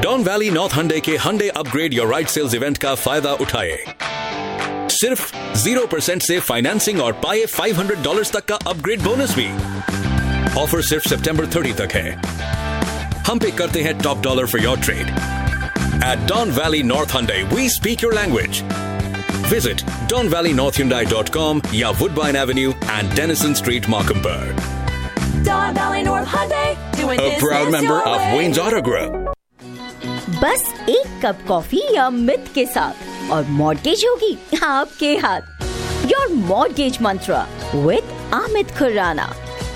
Don valley north Hyundai के Hyundai upgrade your ride sales event का फायदा उठाए। सिर्फ 0% से फाइनेंसिंग और पाए $500 तक का अपग्रेड बोनस भी। ऑफर सिर्फ सितंबर 30 तक है। हम पे करते हैं top dollar for your trade. At dawn valley north Hyundai we speak your language. Visit DonValleyNorthHyundai.com या Woodbine Avenue and Dennison Street, Markham. Don Valley North Hyundai, doing A proud member of Wayne's Auto Group. बस एक cup coffee या milk के साथ और mortgage होगी आपके हाथ। Your mortgage Mantra with Amit Khurana.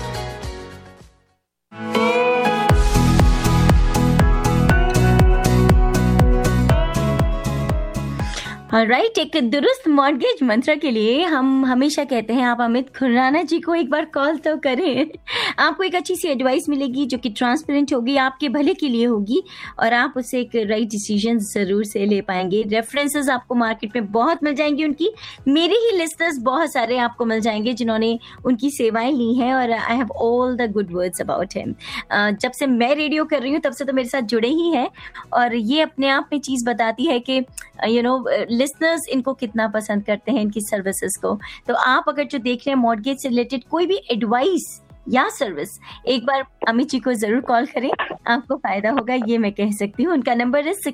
Right, एक दुरुस्त मॉर्गेज मंत्र के लिए हम हमेशा कहते हैं आप अमित खुराना जी को एक बार कॉल तो करें। आपको एक अच्छी सी एडवाइस मिलेगी जो कि ट्रांसपेरेंट होगी, आपके भले के लिए होगी और आप उससे एक राइट डिसीजन जरूर से ले पाएंगे। रेफरेंसेस आपको मार्केट में बहुत मिल जाएंगी उनकी। मेरे ही लिस्टर्स बहुत सारे आपको मिल जाएंगे जिन्होंने उनकी सेवाएं ली हैं और I have all the good words about him. जब से मैं रेडियो कर रही हूँ तब से तो मेरे साथ जुड़े ही हैं और ये अपने आप में चीज़ बताती है कि लिसनर्स इनको कितना पसंद करते हैं, इनकी सर्विसेज को। तो आप अगर जो देख रहे हैं मॉर्गेज से रिलेटेड कोई भी एडवाइस या सर्विस, एक बार अमित जी को जरूर कॉल करें, आपको फायदा होगा, ये मैं कह सकती हूँ। उनका नंबर है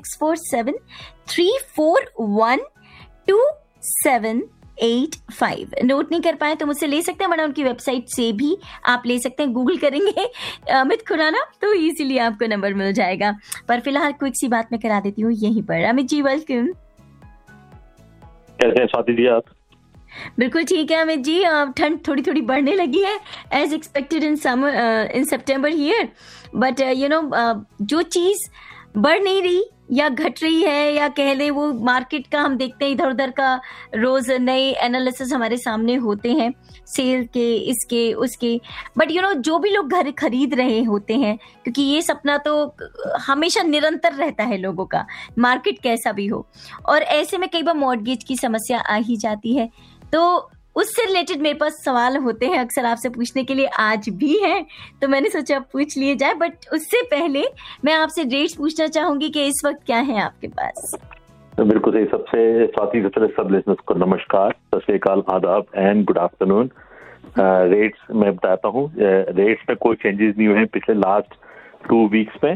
6473412785। नोट नहीं कर पाए तो मुझसे ले सकते हैं, वरना उनकी वेबसाइट से भी आप ले सकते हैं। गूगल करेंगे अमित खुराना तो इजीली आपको नंबर मिल जाएगा। पर फिलहाल क्विक सी बात मैं करा देती हूँ यहीं पर। अमित जी वेलकम। कैसे हैं स्वाति जी आप? बिल्कुल ठीक है अमित जी। ठंड थोड़ी थोड़ी बढ़ने लगी है as expected in September here, but जो चीज बढ़ नहीं रही या घट रही है या कह लें वो मार्केट का हम देखते हैं, इधर उधर का रोज नए एनालिसिस हमारे सामने होते हैं, सेल के, इसके उसके, बट जो भी लोग घर खरीद रहे होते हैं, क्योंकि ये सपना तो हमेशा निरंतर रहता है लोगों का, मार्केट कैसा भी हो, और ऐसे में कई बार मॉर्गेज की समस्या आ ही जाती है। तो उससे रिलेटेड मेरे पास सवाल होते हैं अक्सर आपसे पूछने के लिए, आज भी हैं, तो मैंने सोचा पूछ लिए जाए। बट उससे पहले मैं आपसे रेट्स पूछना चाहूंगी कि इस वक्त क्या है आपके पास। बिल्कुल सही। सबसे स्वाति सब लिसनर्स को नमस्कार, सत श्री अकाल, आदाब एंड गुड आफ्टरनून। रेट्स मैं बताता हूँ। रेट्स में कोई चेंजेस नहीं हुए हैं पिछले लास्ट 2 वीक्स में।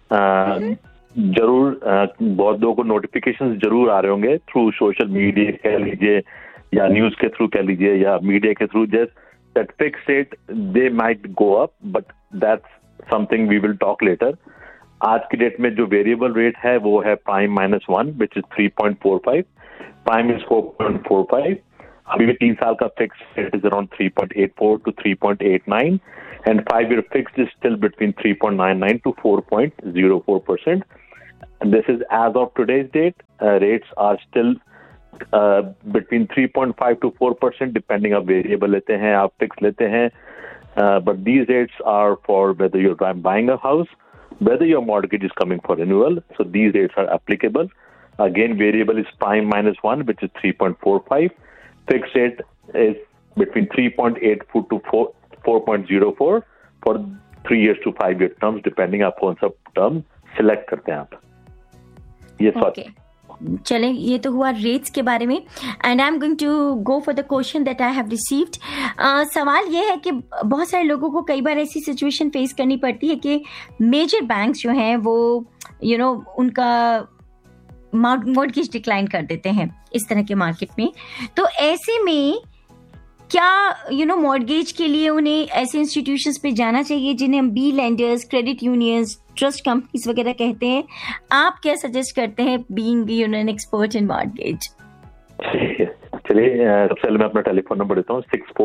जरूर बहुत लोगों को नोटिफिकेशंस जरूर आ रहे होंगे थ्रू सोशल मीडिया कह लीजिए या न्यूज के थ्रू कह लीजिए या मीडिया के through, just that fixed rate they might go up, but that's something we will talk later. आज की डेट में जो वेरिएबल रेट है वो है prime -1 which is 3.45, prime is 4.45। अभी भी 3 साल का fix rate is around 3.84 to 3.89 and 5 year fixed is still between 3.99 to 4.04%. This is as of today's date. Rates are still between 3.5 to 4% depending आप variable लेते हैं, आप फिक्स लेते हैं, but these rates are for whether you're buying a house, whether your mortgage is coming for renewal, so these rates are applicable. Again, variable is prime -1 which is 3.45, fixed rate is between 3.84 to 4.04 for 3 years to 5 year terms depending आप कौन सा term select करते हैं आप। ये okay. चले, ये तो हुआ रेट्स के बारे में। And I am going to go for the question that I have received. सवाल ये है कि बहुत सारे लोगों को कई बार ऐसी सिचुएशन फेस करनी पड़ती है कि मेजर बैंक्स जो हैं वो उनका मॉर्गेज डिक्लाइन कर देते हैं इस तरह के मार्केट में। तो ऐसे में क्या मॉर्गेज के लिए उन्हें ऐसे इंस्टीट्यूशंस पे जाना चाहिए जिन्हें हम B lenders, credit unions, trust companies वगैरह कहते हैं? आप क्या सजेस्ट करते हैं being an expert in mortgage? चलिए, सबसे पहले मैं अपना टेलीफोन नंबर देता हूँ,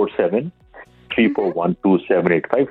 647-341-2785,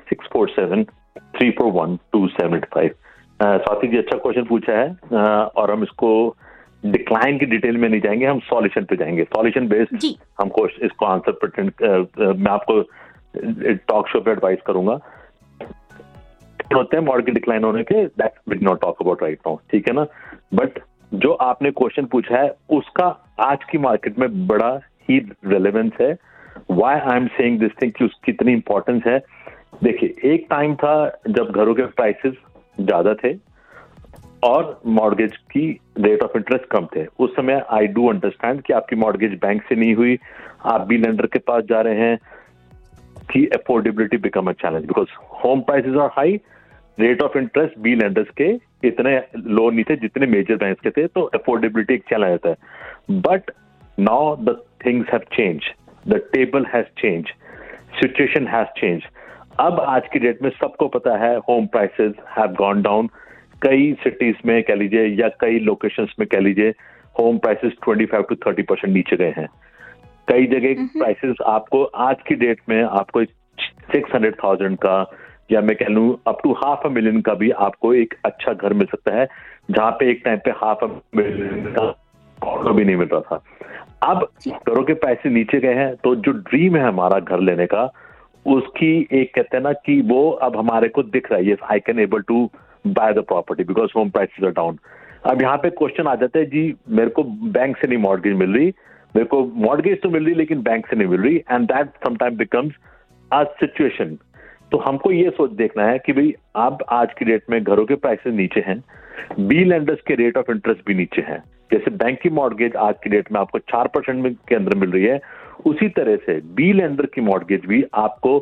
647-341-2785। स्वाति जी अच्छा क्वेश्चन पूछा है और हम इसको डिक्लाइन की डिटेल में नहीं जाएंगे, हम सॉल्यूशन पे जाएंगे। सॉल्यूशन बेस्ड हमको इसको आंसर प्रिटेंड मैं आपको टॉक शो पे एडवाइस करूंगा होते हैं मॉर्गेज डिक्लाइन होने के, that we did not talk about right now, ठीक है ना। बट जो आपने क्वेश्चन पूछा है उसका आज की मार्केट में बड़ा ही रेलेवेंस है। Why I am saying this thing कि उसकी इतनी इंपॉर्टेंस है। देखिए, एक टाइम था जब घरों के प्राइसेस ज्यादा थे, और मॉर्गेज की रेट ऑफ इंटरेस्ट कम थे। उस समय आई डू अंडरस्टैंड कि आपकी मॉर्गेज बैंक से नहीं हुई, आप बी लेंडर के पास जा रहे हैं, कि affordability become a challenge because home prices are high, rate of interest B lenders के इतने लो नहीं थे जितने मेजर बैंक के थे, तो अफोर्डेबिलिटी एक चैलेंज आता है। But now the things have change, the table has change, situation has change. अब आज की डेट में सबको पता है home prices have gone down. कई सिटीज में कह लीजिए या कई लोकेशंस में कह लीजिए होम प्राइसेस 25 to 30% नीचे गए हैं। कई जगह प्राइसेस आपको आज की डेट में आपको 600,000 का या मैं कह लूं अप टू $500,000 का भी आपको एक अच्छा घर मिल सकता है, जहां पे एक टाइम पे $500,000 का भी नहीं मिल रहा था। अब घरों के पैसे नीचे गए हैं, तो जो ड्रीम है हमारा घर लेने का, उसकी एक कहते हैं ना कि वो अब हमारे को दिख रहा है, yes I can able to by the property because home prices are down. अब यहाँ पे क्वेश्चन आ जाता है, जी मेरे को बैंक से नहीं मॉर्गेज मिल रही, मेरे को मॉर्गेज तो मिल रही लेकिन बैंक से नहीं मिल रही, and that sometime becomes a situation. तो हमको ये सोच देखना है कि भाई अब आज की डेट में घरों के प्राइसेस नीचे हैं, बी लेंडर्स के रेट ऑफ इंटरेस्ट भी नीचे हैं। जैसे बैंक की मॉर्गेज आज की डेट में आपको 4% के अंदर मिल रही है, उसी तरह से बी लेंडर की मॉर्गेज भी आपको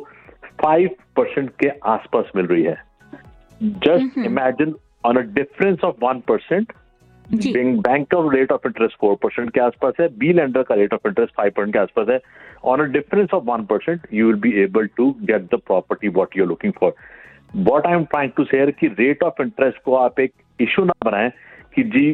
5% के आसपास मिल रही है। Just imagine on a difference of 1%, bank का रेट ऑफ इंटरेस्ट 4% के आसपास है, बी लेंडर का रेट ऑफ इंटरेस्ट 5% के आसपास है। On a difference of 1% you will be able to get the property what you are looking for. What I am trying to से कि रेट ऑफ इंटरेस्ट को आप एक इशू ना बनाएं कि जी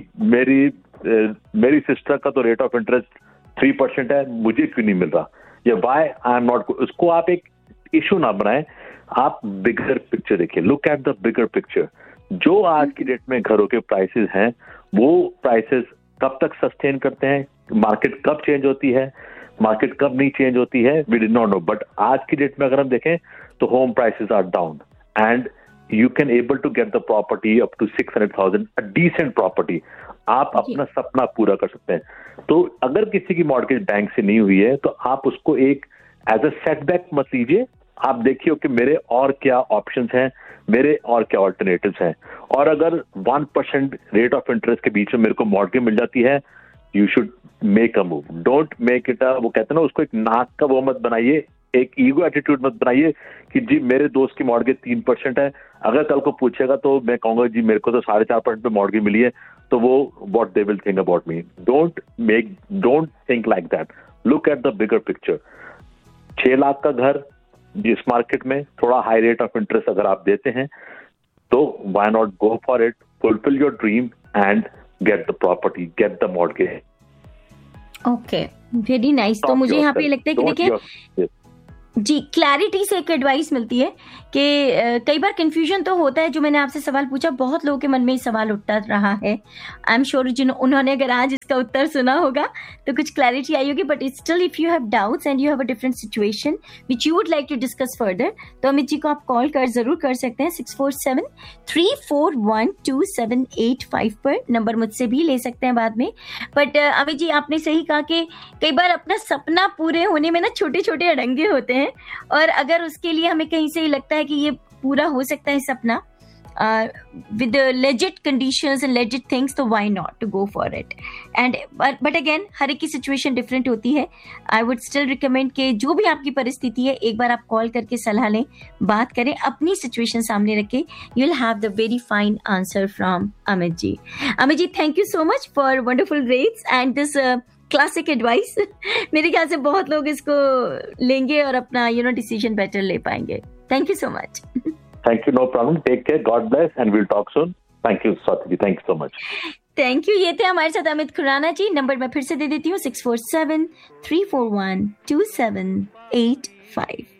मेरी सिस्टर का तो रेट ऑफ इंटरेस्ट 3% है, मुझे क्यों नहीं मिल रहा, या वाई आई एम नॉट, उसको आप एक इशू ना बनाएं। आप बिगर पिक्चर देखिए, look at the bigger picture. जो आज की डेट में घरों के प्राइसेस हैं, वो प्राइसेस कब तक सस्टेन करते हैं, मार्केट कब चेंज होती है, मार्केट कब नहीं चेंज होती है, we did not know. But आज की डेट में अगर हम देखें तो home prices are down and you can able to get the property up to 600,000, a decent property. आप अपना सपना पूरा कर सकते हैं। तो अगर किसी की मॉर्गेज बैंक से नहीं हुई है तो आप उसको एक एज अ सेटबैक मत लीजिए। आप देखिए कि मेरे और क्या ऑप्शंस हैं, मेरे और क्या ऑल्टरनेटिव्स हैं। और अगर 1% रेट ऑफ इंटरेस्ट के बीच में मेरे को मॉर्गेज मिल जाती है, you should make a move, don't make it वो कहते हैं ना, उसको एक नाक का वो मत बनाइए, एक ईगो एटीट्यूड मत बनाइए कि जी मेरे दोस्त की मॉर्गेज 3% है, अगर कल को पूछेगा तो मैं कहूंगा जी मेरे को तो 4.5% पे मॉर्गेज मिली है, तो वो what they will think about me. Don't think like that, look at the bigger picture. 6 lakh का घर जिस मार्केट में थोड़ा हाई रेट ऑफ इंटरेस्ट अगर आप देते हैं, तो why not go for it, fulfil your dream and get the property, get the mortgage. Okay, very nice. तो मुझे यहाँ पे लगता है कि देखिए जी, क्लैरिटी से एक एडवाइस मिलती है कि कई बार कंफ्यूजन तो होता है। जो मैंने आपसे सवाल पूछा, बहुत लोगों के मन में ये सवाल उठता रहा है। आई एम श्योर उन्होंने अगर आज इसका उत्तर सुना होगा तो कुछ क्लैरिटी आई होगी। But still if you have doubts and you have a different situation which you would like to discuss further, तो अमित जी को आप कॉल जरूर कर सकते हैं 647-341-2785 पर। नंबर मुझसे भी ले सकते हैं बाद में। बट अमित जी, आपने सही कहा कि कई बार अपना सपना पूरे होने में ना छोटे छोटे अड़ंगे होते हैं, और अगर उसके लिए हमें कहीं से लगता है कि ये पूरा हो सकता है सपना with the legit conditions and legit things, तो why not to go for it? And but again, हर एक की situation different होती है। I would still recommend कि जो भी आपकी परिस्थिति है, एक बार आप कॉल करके सलाह लें, बात करें, अपनी situation सामने रखें। You'll have the very fine answer from Amit ji. Amit ji, thank you so much for wonderful rates and this classic advice. मेरे ख्याल से बहुत लोग इसको लेंगे और अपना डिसीजन बेटर ले पाएंगे। Thank you so much. Thank you, no problem, take care, God bless and we'll talk soon. Thank you Swati ji, thank you so much. Thank you. ये थे हमारे साथ अमित खुराना जी। नंबर मैं फिर से दे देती हूँ 647-341-2785।